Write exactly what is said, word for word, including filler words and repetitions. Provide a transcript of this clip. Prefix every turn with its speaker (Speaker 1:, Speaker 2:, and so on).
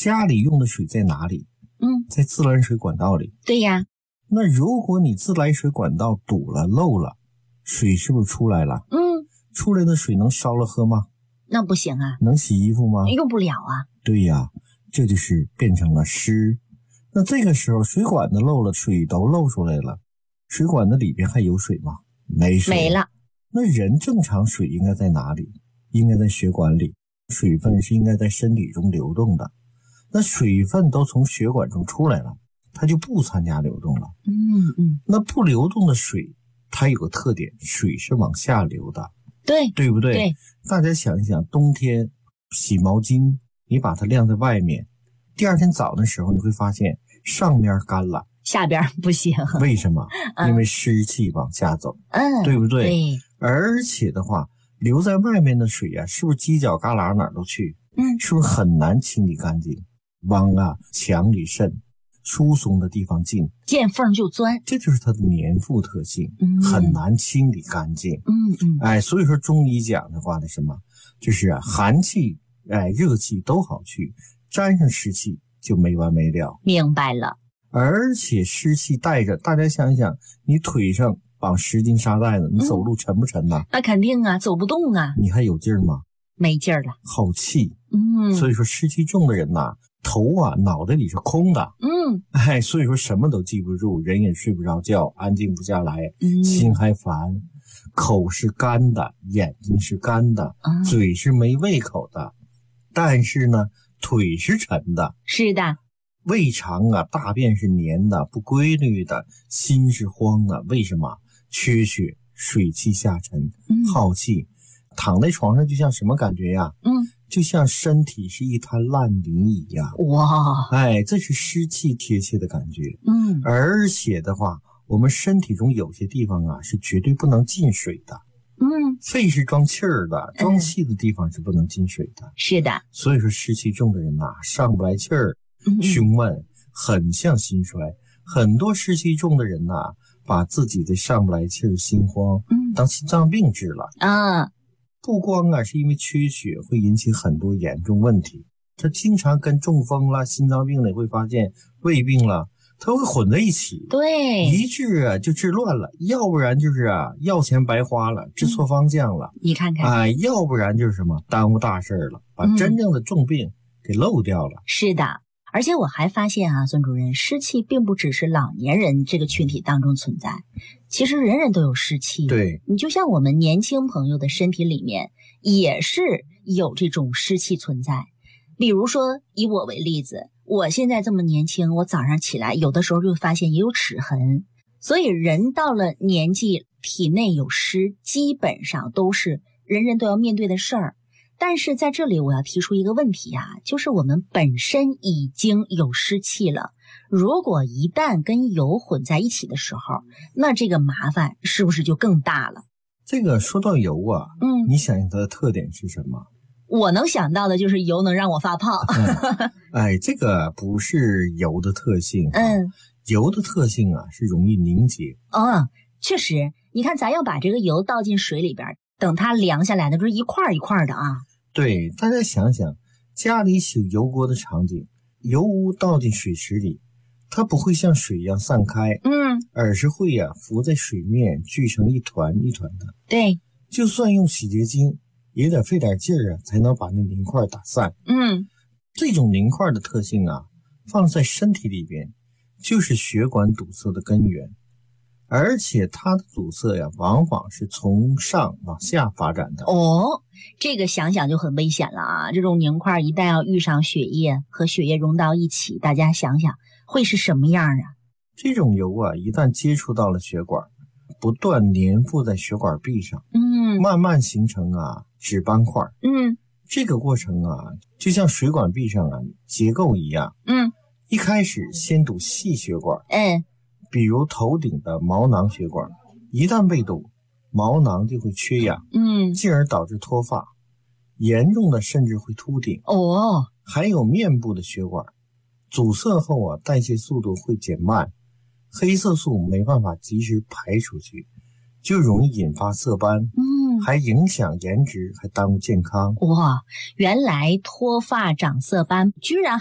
Speaker 1: 家里用的水在哪里？
Speaker 2: 嗯，
Speaker 1: 在自来水管道里。
Speaker 2: 对呀。
Speaker 1: 那如果你自来水管道堵了漏了，水是不是出来了？
Speaker 2: 嗯，
Speaker 1: 出来的水能烧了喝吗？
Speaker 2: 那不行啊。
Speaker 1: 能洗衣服吗？
Speaker 2: 用不了啊。
Speaker 1: 对呀，这就是变成了湿。那这个时候水管子漏了，水都漏出来了，水管子里边还有水吗？没水，
Speaker 2: 没了。
Speaker 1: 那人正常水应该在哪里？应该在血管里，水分是应该在身体中流动的。那水分都从血管中出来了，它就不参加流动了。
Speaker 2: 嗯嗯。
Speaker 1: 那不流动的水，它有个特点，水是往下流的。
Speaker 2: 对，
Speaker 1: 对不对？
Speaker 2: 对。
Speaker 1: 大家想一想，冬天洗毛巾，你把它晾在外面，第二天早的时候，你会发现上面干了，
Speaker 2: 下边不行。
Speaker 1: 为什么？
Speaker 2: 嗯、
Speaker 1: 因为湿气往下走，
Speaker 2: 嗯，
Speaker 1: 对不对？
Speaker 2: 对。
Speaker 1: 而且的话，留在外面的水啊，是不是犄角旮旯哪儿都去？
Speaker 2: 嗯，
Speaker 1: 是不是很难清理干净？往啊墙里渗，疏松的地方进，
Speaker 2: 见缝就钻，
Speaker 1: 这就是它的粘附特性，
Speaker 2: 嗯、
Speaker 1: 很难清理干净。
Speaker 2: 嗯嗯，
Speaker 1: 哎，所以说中医讲的话呢，什么就是啊，寒气哎热气都好去，沾上湿气就没完没了。
Speaker 2: 明白了。
Speaker 1: 而且湿气带着，大家想想，你腿上绑十斤沙袋子，你走路沉不沉呐？
Speaker 2: 嗯、那肯定啊，走不动啊。
Speaker 1: 你还有劲儿吗？
Speaker 2: 没劲儿了，
Speaker 1: 耗气。
Speaker 2: 嗯，
Speaker 1: 所以说湿气重的人呐，头啊脑袋里是空的。
Speaker 2: 嗯，
Speaker 1: 哎，所以说什么都记不住，人也睡不着觉，安静不下来，
Speaker 2: 嗯、
Speaker 1: 心还烦，口是干的，眼睛是干的，
Speaker 2: 嗯、
Speaker 1: 嘴是没胃口的，但是呢腿是沉的。
Speaker 2: 是的。
Speaker 1: 胃肠啊大便是黏的不规律的，心是慌的。为什么？缺血，水气下沉，
Speaker 2: 嗯、
Speaker 1: 耗气，躺在床上就像什么感觉呀？
Speaker 2: 嗯，
Speaker 1: 就像身体是一滩烂泥一样。
Speaker 2: 哇，
Speaker 1: 哎，这是湿气贴切的感觉。
Speaker 2: 嗯，
Speaker 1: 而且的话，我们身体中有些地方啊是绝对不能进水的。
Speaker 2: 嗯，
Speaker 1: 肺是装气儿的，装气的地方是不能进水的。
Speaker 2: 嗯、是的。
Speaker 1: 所以说湿气重的人呐、啊，上不来气儿，胸闷，很像心衰。很多湿气重的人呐、啊，把自己的上不来气儿、心慌，
Speaker 2: 嗯，
Speaker 1: 当心脏病治了
Speaker 2: 啊。
Speaker 1: 不光啊是因为缺血会引起很多严重问题，他经常跟中风了、心脏病了，会发现胃病了，它会混在一起。
Speaker 2: 对，
Speaker 1: 一治啊就治乱了，要不然就是啊药钱白花了，治错方向了。
Speaker 2: 嗯、你看看，
Speaker 1: 哎，要不然就是什么耽误大事了，把真正的重病给漏掉了。
Speaker 2: 嗯、是的。而且我还发现啊，孙主任，湿气并不只是老年人这个群体当中存在，其实人人都有湿气。
Speaker 1: 对，
Speaker 2: 你就像我们年轻朋友的身体里面也是有这种湿气存在。比如说以我为例子，我现在这么年轻，我早上起来有的时候就发现也有齿痕。所以人到了年纪，体内有湿基本上都是人人都要面对的事儿。但是在这里我要提出一个问题啊，就是我们本身已经有湿气了，如果一旦跟油混在一起的时候，那这个麻烦是不是就更大了？
Speaker 1: 这个说到油啊，
Speaker 2: 嗯，
Speaker 1: 你想想它的特点是什么？
Speaker 2: 我能想到的就是油能让我发胖。
Speaker 1: 嗯、哎，这个不是油的特性、啊，
Speaker 2: 嗯，
Speaker 1: 油的特性啊是容易凝结。
Speaker 2: 哦，确实，你看咱要把这个油倒进水里边，等它凉下来的，就是一块一块的啊。
Speaker 1: 对，大家想想家里洗油锅的场景，油污倒进水池里，它不会像水一样散开，
Speaker 2: 嗯，
Speaker 1: 而是会呀、啊、浮在水面，聚成一团一团的。
Speaker 2: 对，
Speaker 1: 就算用洗洁精也得费点劲儿啊，才能把那凝块打散。
Speaker 2: 嗯，
Speaker 1: 这种凝块的特性啊，放在身体里边就是血管堵塞的根源。而且它的阻塞呀，往往是从上往下发展的。
Speaker 2: 哦，这个想想就很危险了啊！这种凝块一旦要遇上血液，和血液融到一起，大家想想会是什么样啊？
Speaker 1: 这种油啊，一旦接触到了血管，不断粘附在血管壁上，
Speaker 2: 嗯，
Speaker 1: 慢慢形成啊脂斑块。
Speaker 2: 嗯，
Speaker 1: 这个过程啊，就像水管壁上啊结构一样。
Speaker 2: 嗯，
Speaker 1: 一开始先堵细血管，
Speaker 2: 嗯。
Speaker 1: 比如头顶的毛囊血管，一旦被堵，毛囊就会缺氧，
Speaker 2: 嗯，
Speaker 1: 进而导致脱发，严重的甚至会秃顶。
Speaker 2: 哦，
Speaker 1: 还有面部的血管，阻塞后啊，代谢速度会减慢，黑色素没办法及时排出去，就容易引发色斑，
Speaker 2: 嗯，
Speaker 1: 还影响颜值，还耽误健康。
Speaker 2: 哇，原来脱发长色斑居然